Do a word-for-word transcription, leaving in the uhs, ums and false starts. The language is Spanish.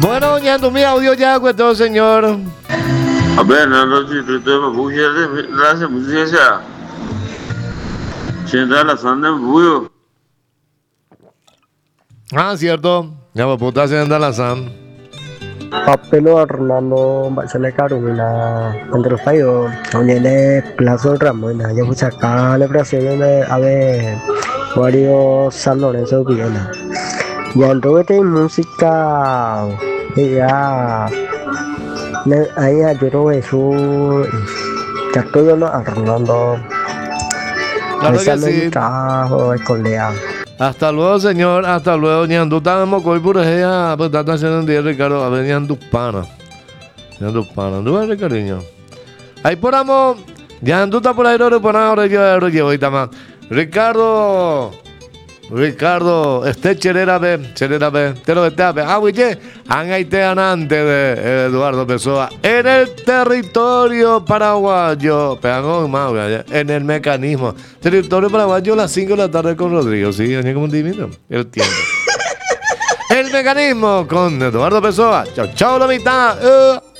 Bueno, ñando mi audio ya, cuento, señor. A ver, no, no, si tú te me pusiste la se pusiste esa. Sienta la sanda en buyo. Ah, cierto. Ya, pues puta, se anda la Sam. Apelo a Ronaldo Barcelona Carolina entre los países, donde Plazo Ramos, ya pues acá la Brasil a ver varios salones de Viena. Ya entonces música ya ahí ayudó eso, ya todo lo a Ronaldo. Claro que sí. Trabajo escolar. Hasta luego, señor. Hasta luego, ñando. Estamos hoy por ella. Pues está haciendo un día, Ricardo. A ver, ñando pana. Ñando pana. ¿Tú ves, cariño? Ahí por amo. Ñando está por ahí, no por ahora. Yo lo llevo ahorita más. Ricardo. Ricardo. Este cherera ve. Cherera ve. Te lo está ve. Ah, oye. Angaite anante de Eduardo Pessoa. En el territorio paraguayo. Pegan más, en el mecanismo. Territorio paraguayo a las cinco de la tarde con Rodrigo. Sí, año como un divino. El tiempo. El mecanismo con Eduardo Pessoa. Chao, chao, la mitad. Uh.